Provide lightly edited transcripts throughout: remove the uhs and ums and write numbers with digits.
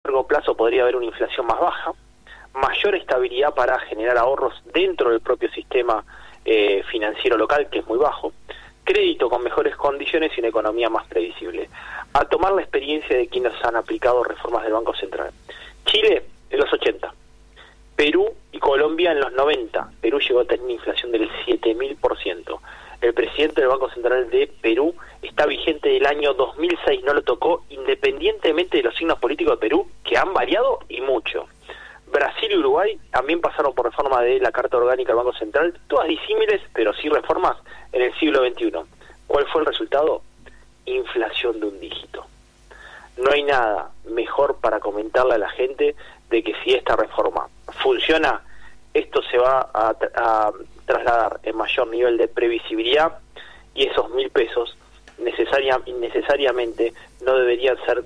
largo plazo podría haber una inflación más baja, mayor estabilidad para generar ahorros dentro del propio sistema financiero local, que es muy bajo, crédito con mejores condiciones y una economía más previsible. A tomar la experiencia de quienes han aplicado reformas del Banco Central. Chile en los 80, Perú y Colombia en los 90. Perú llegó a tener una inflación del 7.000%. El presidente del Banco Central de Perú está vigente del año 2006, no lo tocó, independientemente de los signos políticos de Perú, que han variado y mucho. Brasil y Uruguay también pasaron por reforma de la Carta Orgánica del Banco Central, todas disímiles, pero sí reformas en el siglo XXI. ¿Cuál fue el resultado? Inflación de un dígito. No hay nada mejor para comentarle a la gente de que si esta reforma funciona, esto se va a trasladar en mayor nivel de previsibilidad y esos 1.000 pesos necesariamente no deberían ser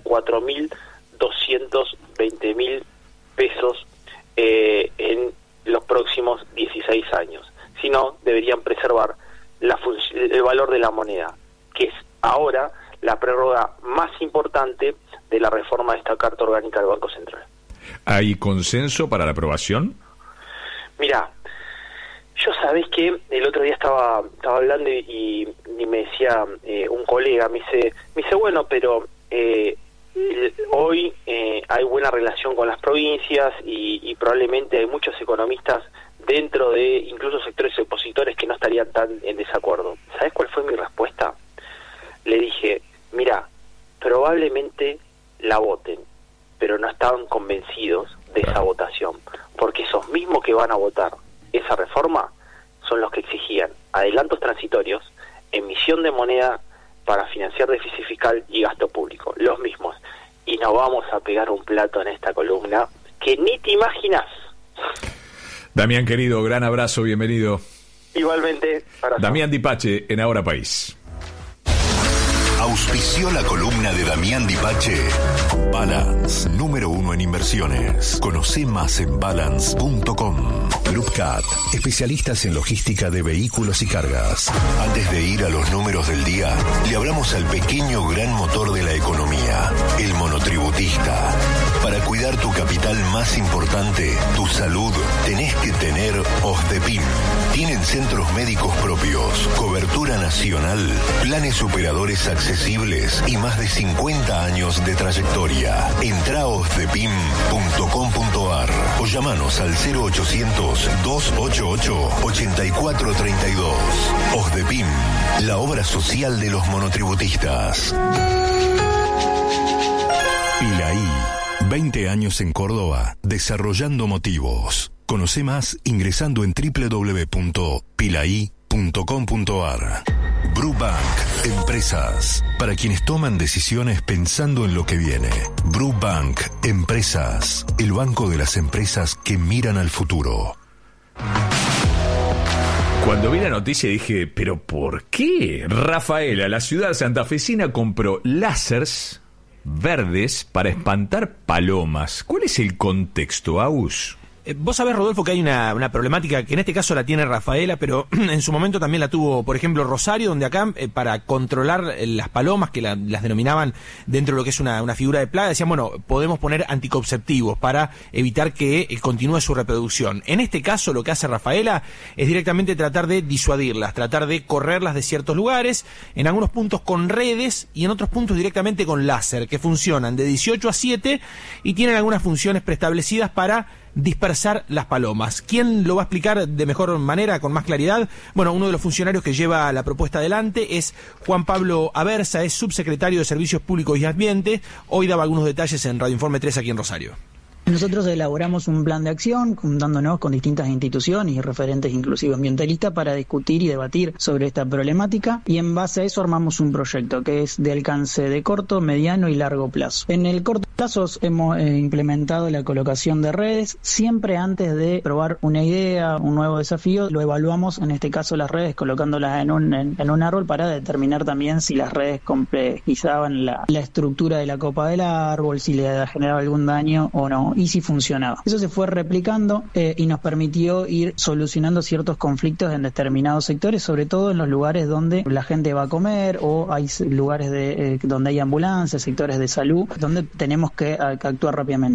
4.220.000 pesos en los próximos 16 años, sino deberían preservar el valor de la moneda, que es ahora la prórroga más importante de la reforma de esta Carta Orgánica del Banco Central. ¿Hay consenso para la aprobación? Mirá, yo sabés que el otro día estaba hablando y me decía un colega, me dice bueno, pero hoy hay buena relación con las provincias y probablemente hay muchos economistas dentro de incluso sectores opositores que no estarían tan en desacuerdo. ¿Sabés cuál fue mi respuesta? Le dije, mira, probablemente la voten, pero no estaban convencidos de esa votación, porque esos mismos que van a votar esa reforma son los que exigían adelantos transitorios, emisión de moneda para financiar déficit fiscal y gasto público, los mismos. Y nos vamos a pegar un plato en esta columna que ni te imaginas. Damián, querido, gran abrazo, bienvenido. Igualmente. Damián Dipache, en Ahora País. Auspició la columna de Damián Dipache. Balance, número 1 en inversiones. Conoce más en balance.com. Group Cat, especialistas en logística de vehículos y cargas. Antes de ir a los números del día, le hablamos al pequeño gran motor de la economía, el monotributista. Para cuidar tu capital más importante, tu salud, tenés que tener OSDEPIM. Tienen centros médicos propios, cobertura nacional, planes superadores accesibles y más de 50 años de trayectoria. Entrá a osdepim.com.ar o llamanos al 0800-288-8432. OSDEPIM, la obra social de los monotributistas. Pilaí, 20 años en Córdoba, desarrollando motivos. Conoce más ingresando en www.pilaí.com.ar. Brubank, empresas, para quienes toman decisiones pensando en lo que viene. Brubank, empresas, el banco de las empresas que miran al futuro. Cuando vi la noticia dije, ¿pero por qué? Rafaela, la ciudad santafesina, compró láseres verdes para espantar palomas. ¿Cuál es el contexto, Agus? Vos sabés, Rodolfo, que hay una problemática que en este caso la tiene Rafaela, pero en su momento también la tuvo, por ejemplo, Rosario, donde acá, para controlar las palomas, que las denominaban dentro de lo que es una figura de plaga, decían, bueno, podemos poner anticonceptivos para evitar que continúe su reproducción. En este caso, lo que hace Rafaela es directamente tratar de disuadirlas, tratar de correrlas de ciertos lugares, en algunos puntos con redes y en otros puntos directamente con láser, que funcionan de 18 a 7 y tienen algunas funciones preestablecidas para dispersar las palomas. ¿Quién lo va a explicar de mejor manera, con más claridad? Bueno, uno de los funcionarios que lleva la propuesta adelante es Juan Pablo Aversa, es subsecretario de Servicios Públicos y Ambiente. Hoy daba algunos detalles en Radio Informe 3 aquí en Rosario. Nosotros elaboramos un plan de acción juntándonos con distintas instituciones y referentes inclusive ambientalistas para discutir y debatir sobre esta problemática, y en base a eso armamos un proyecto que es de alcance de corto, mediano y largo plazo. En el corto plazo hemos implementado la colocación de redes. Siempre antes de probar una idea, un nuevo desafío, lo evaluamos, en este caso las redes, colocándolas en un árbol para determinar también si las redes complejizaban la estructura de la copa del árbol, si le generaba algún daño o no, y si funcionaba. Eso se fue replicando y nos permitió ir solucionando ciertos conflictos en determinados sectores, sobre todo en los lugares donde la gente va a comer o hay lugares donde hay ambulancias, sectores de salud, donde tenemos que actuar rápidamente.